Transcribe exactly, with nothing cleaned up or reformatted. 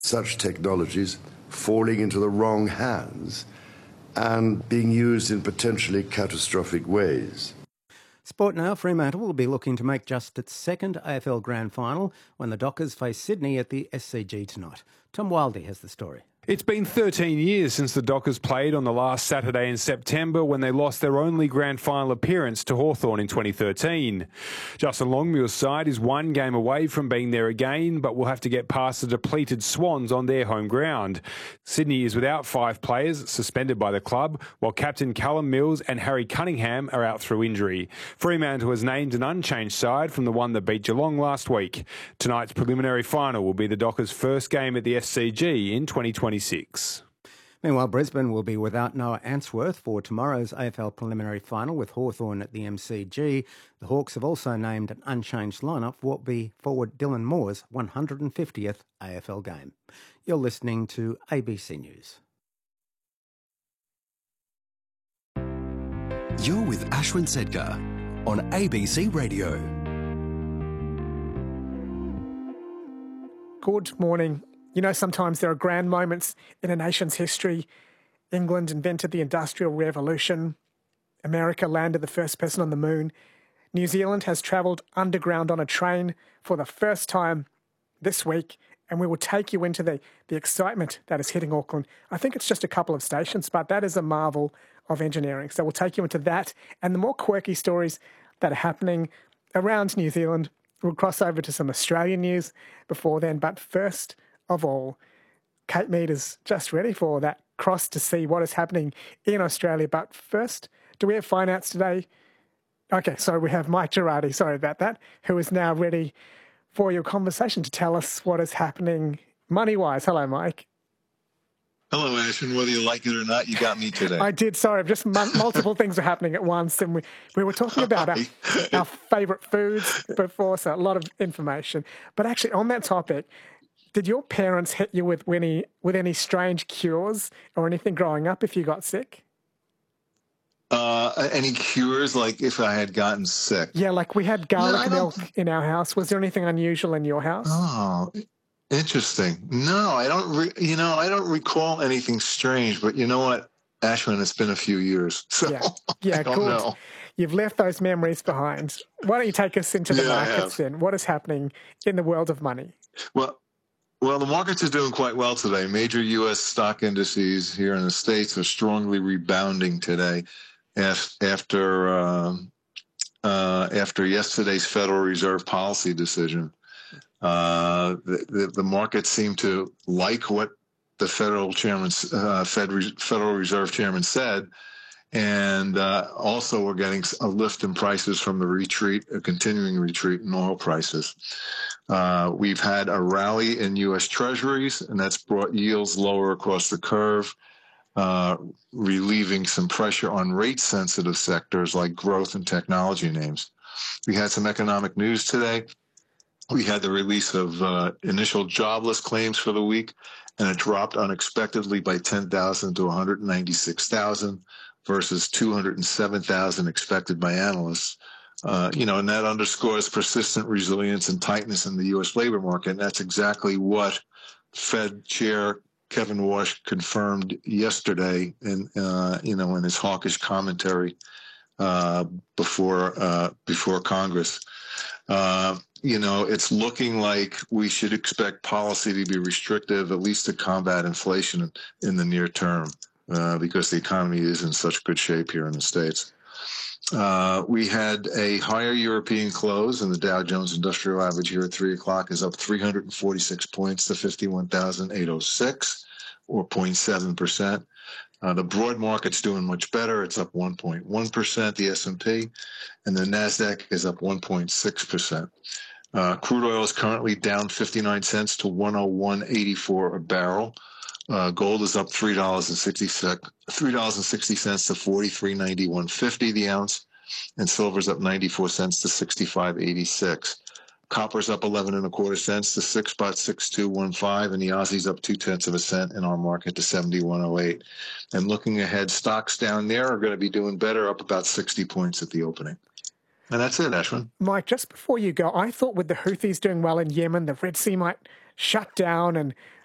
such technologies falling into the wrong hands and being used in potentially catastrophic ways. Sport now, Fremantle will be looking to make just its second A F L Grand Final when the Dockers face Sydney at the S C G tonight. Tom Wildey has the story. It's been thirteen years since the Dockers played on the last Saturday in September when they lost their only grand final appearance to Hawthorn in twenty thirteen. Justin Longmuir's side is one game away from being there again, but will have to get past the depleted Swans on their home ground. Sydney is without five players suspended by the club, while captain Callum Mills and Harry Cunningham are out through injury. Fremantle has named an unchanged side from the one that beat Geelong last week. Tonight's preliminary final will be the Dockers' first game at the S C G in twenty twenty-six. Meanwhile, Brisbane will be without Noah Answorth for tomorrow's A F L preliminary final with Hawthorn at the M C G. The Hawks have also named an unchanged lineup for what will be forward Dylan Moore's one hundred fiftieth A F L game. You're listening to A B C News. You're with Ashwin Sedgar on A B C Radio. Good morning. You know, sometimes there are grand moments in a nation's history. England invented the Industrial Revolution. America landed the first person on the moon. New Zealand has travelled underground on a train for the first time this week, and we will take you into the, the excitement that is hitting Auckland. I think it's just a couple of stations, but that is a marvel of engineering. So we'll take you into that and the more quirky stories that are happening around New Zealand. We'll cross over to some Australian news before then, but first of all, Kate Mead is just ready for that cross to see what is happening in Australia. But first, do we have finance today? Okay, so we have Mike Girardi, sorry about that, who is now ready for your conversation to tell us what is happening money-wise. Hello, Mike. Hello, Ashwin. Whether you like it or not, you got me today. I did. Sorry, just m- multiple things are happening at once, and we, we were talking about our, our favourite foods before, so a lot of information. But actually, on that topic, did your parents hit you with any with any strange cures or anything growing up if you got sick? Uh, any cures, like if I had gotten sick? Yeah, like we had garlic no, milk in our house. Was there anything unusual in your house? Oh, interesting. No, I don't. Re- you know, I don't recall anything strange. But you know what, Ashwin? It's been a few years, so yeah, yeah, I don't good. know. You've left those memories behind. Why don't you take us into the yeah, markets then? What is happening in the world of money? Well. Well, the markets are doing quite well today. Major U S stock indices here in the States are strongly rebounding today after uh, uh, after yesterday's Federal Reserve policy decision. Uh, the, the, the markets seem to like what the Federal Chairman, uh, Fed Re- Federal Reserve Chairman said, and uh, also we're getting a lift in prices from the retreat, a continuing retreat in oil prices. Uh, we've had a rally in U S Treasuries, and that's brought yields lower across the curve, uh, relieving some pressure on rate-sensitive sectors like growth and technology names. We had some economic news today. We had the release of uh, initial jobless claims for the week, and it dropped unexpectedly by ten thousand to one hundred ninety-six thousand versus two hundred seven thousand expected by analysts. Uh, you know, and that underscores persistent resilience and tightness in the U S labor market. And that's exactly what Fed Chair Kevin Warsh confirmed yesterday in, uh, you know, in his hawkish commentary uh, before uh, before Congress. Uh, you know, it's looking like we should expect policy to be restrictive, at least to combat inflation in, in the near term, uh, because the economy is in such good shape here in the States. Uh, we had a higher European close, and the Dow Jones Industrial Average here at three o'clock is up three hundred forty-six points to fifty-one thousand eight hundred six, or zero point seven percent. Uh, the broad market's doing much better. It's up one point one percent, the S and P, and the NASDAQ is up one point six percent. Uh, crude oil is currently down fifty-nine cents to one oh one eighty-four a barrel. Uh, gold is up three dollars and sixty cents to forty-three ninety-one fifty the ounce, and silver's up ninety-four cents to sixty-five eighty-six. Copper's up eleven and a quarter cents to six spot six two one five, and the Aussie's up two tenths of a cent in our market to seventy-one oh eight. And looking ahead, stocks down there are going to be doing better, up about sixty points at the opening. And that's it, Ashwin. Mike, just before you go, I thought with the Houthis doing well in Yemen, the Red Sea might shut down and